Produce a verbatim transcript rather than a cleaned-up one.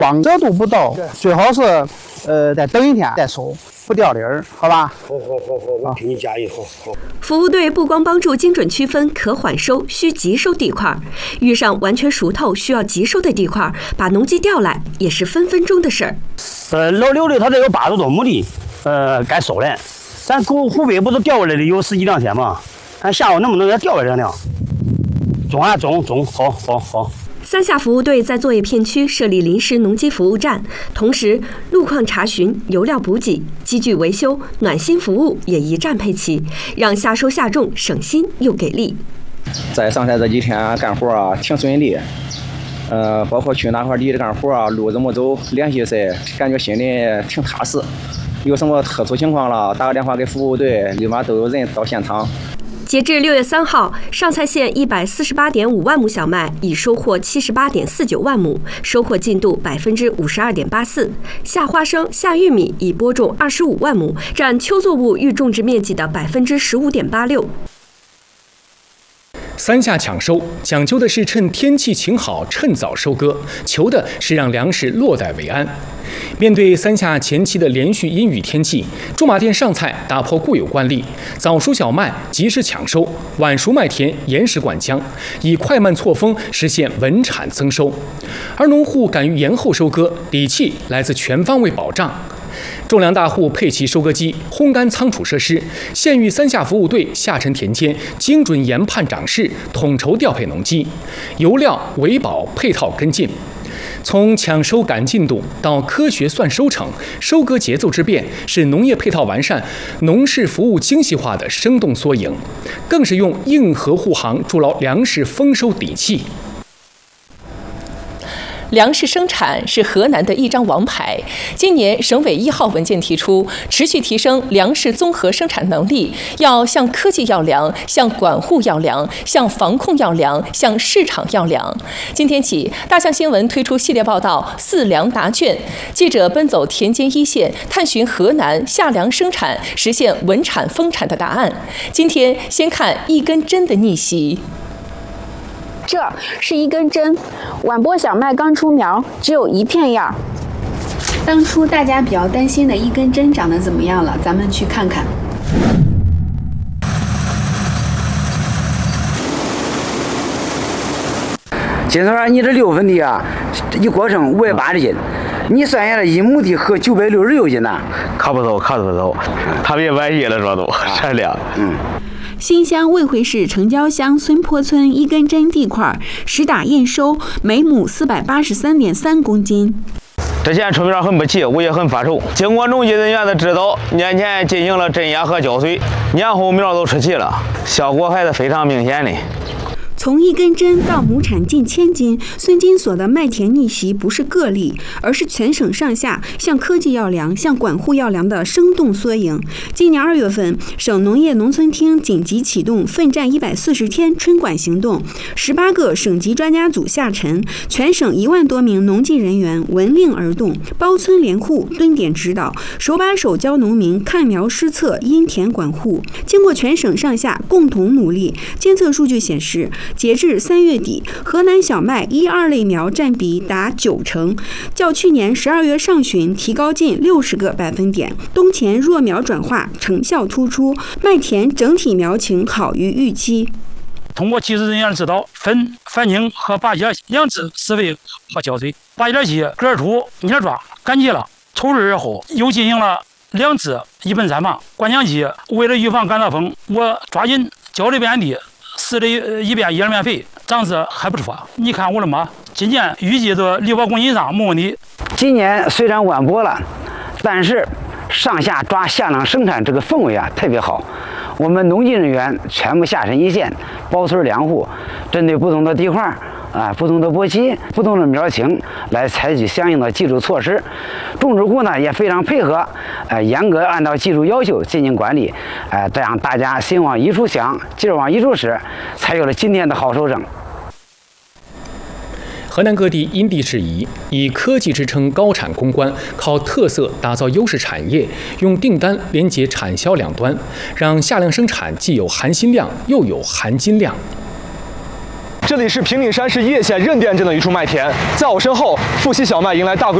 光热度不到，最好是呃再等一天再收，不掉粒儿，好吧？ 好好好好，我替你加油，好好。 服务队不光帮助精准区分可缓收、需急收地块，遇上完全熟透需要急收的地块，把农机调来也是分分钟的事儿。 呃，老刘的他这有八十多亩地，呃，该收了。咱湖湖北不是调过来的有十几两天吗？看下午能不能再调来两辆？中啊中中，好好好。 三下服务队在作业片区设立临时农机服务站，同时路况查询、油料补给、机具维修、暖心服务也一站配齐，让下收下种省心又给力。 在上山这几天干活啊，挺顺利。呃，包括去哪块地里干活啊，路怎么走，联系谁，感觉心里挺踏实。有什么特殊情况了，打个电话给服务队，立马都有人到现场。 截至六月三号，上蔡县一百四十八点五万亩小麦已收获七十八点四九万亩，收获进度百分之五十二点八四。夏花生、夏玉米已播种二十五万亩，占秋作物预种植面积的百分之十五点八六。 三下抢收讲究的是趁天气晴好趁早收割，求的是让粮食落袋为安。面对三下前期的连续阴雨天气，驻马店上菜打破固有惯例，早熟小麦及时抢收，晚熟麦田延时灌浆，以快慢错峰实现稳产增收。而农户敢于延后收割，底气来自全方位保障。种粮大户配齐收割机、烘干仓储设施，县域三下服务队下沉田间，精准研判长势，统筹调配农机，油料、维保配套跟进。从抢收赶进度到科学算收成，收割节奏之变是农业配套完善、农事服务精细化的生动缩影，更是用硬核护航筑牢粮食丰收底气。 粮食生产是河南的一张王牌。今年省委一号文件提出，持续提升粮食综合生产能力，要向科技要粮，向管护要粮，向防控要粮，向市场要粮。今天起，大象新闻推出系列报道《四粮答卷》，记者奔走田间一线，探寻河南夏粮生产实现稳产丰产的答案。今天先看一根针的逆袭。 这是一根针，晚播小麦刚出苗，只有一片芽。 当初大家比较担心的一根针长得怎么样了？咱们去看看。 金头儿，你这六分地啊，一过程五百八十斤，你算下来一亩地合九百六十六斤呐。 可不走，可不走，他别万一了，说都善良。 嗯。 新乡卫会市城郊乡孙坡村一根针地块实打验收，每亩四百八十三点三公斤。 之前出苗很不齐，我也很发愁。经过农技人员的指导，年前进行了镇压和浇水，年后苗都吃齐了，效果还是非常明显的。 从一根针到亩产近千斤，孙金所的麦田逆袭不是个例，而是全省上下向科技要粮、向管护要粮的生动缩影。今年二月份，省农业农村厅紧急启动奋战一百四十天春管行动，十八个省级专家组下沉，全省一万多名农技人员闻令而动，包村连户蹲点指导，手把手教农民看苗施策、因田管护。经过全省上下共同努力，监测数据显示，截至三月底，河南小麦一二类苗占比达九成，较去年十二月上旬提高近六十个百分点。冬前弱苗转化成效突出，麦田整体苗情好于预期。 通过技术人员指导，分繁茎和拔节两次施肥和浇水。拔节期根出蔫抓干结了，抽枝而后又进行了两次一盆三防。灌浆期为了预防干燥风，我抓紧浇了一遍地。施了一遍一二遍肥，长势还不错。你看我的妈，今年预计的六百公斤以上没问题。 今年虽然晚播了，但是上下抓夏粮生产这个氛围啊特别好。我们农技人员全部下沉一线，包村两户，针对不同的地块啊、不同的播期、不同的苗情来采取相应的技术措施。种植户呢也非常配合，呃，严格按照技术要求进行管理，呃，这样大家心往一处想，劲儿往一处使，才有了今天的好收成。 河南各地因地制宜，以科技支撑高产攻关，靠特色打造优势产业，用订单连接产销两端，让夏粮生产既有含薪量又有含金量。 这里是平顶山市叶县任店镇的一处麦田，在我身后，富硒小麦迎来大规模